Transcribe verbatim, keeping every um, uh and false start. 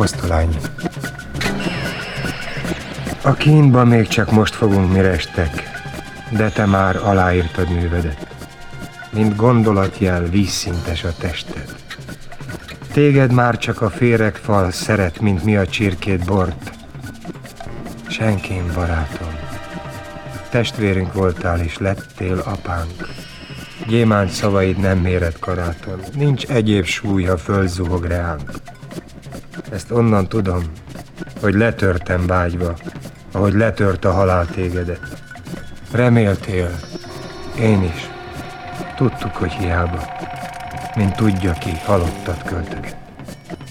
Kosztolányi. A kínban még csak most fogunk mi restek, de te már aláírtad művedet. Mint gondolatjel vízszintes a tested. Téged már csak a féregfal szeret, mint mi a csirkét bort. Senkén, barátom, testvérünk voltál és lettél apánk. Gyémánt szavaid nem méred karáton, nincs egyéb súly, ha fölzuhog reánk. Ezt onnan tudom, hogy letörtem vágyva, ahogy letört a halál tégedet. Reméltél, én is. Tudtuk, hogy hiába, mint tudja ki, halottat költöget.